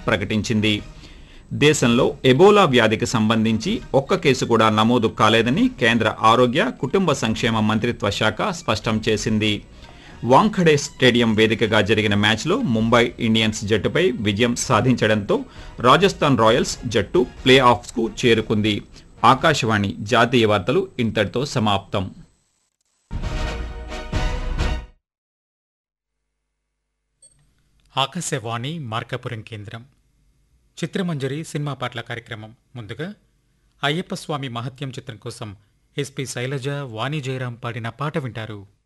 ప్రకటించింది. దేశంలో ఎబోలా వ్యాధికి సంబంధించి ఒక్క కేసు కూడా నమోదు కాలేదని కేంద్ర ఆరోగ్య కుటుంబ సంక్షేమ మంత్రిత్వ శాఖ స్పష్టం చేసింది. వాంఖడే స్టేడియం వేదికగా జరిగిన మ్యాచ్లో ముంబై ఇండియన్స్ జట్టుపై విజయం సాధించడంతో రాజస్థాన్ రాయల్స్ జట్టు ప్లే ఆఫ్స్కు చేరుకుంది. ఆకాశవాణి జాతీయ వార్తలు ఇంతటితో సమాప్తం. ఆకాశవాణి మార్కాపురం కేంద్రం. చిత్రమంజరి సినిమా పాటల కార్యక్రమం. ముందుగా అయ్యప్ప స్వామి మహత్యం చిత్రం కోసం ఎస్పి శైలజ, వాణి జయరాం పాడిన పాట వింటారు.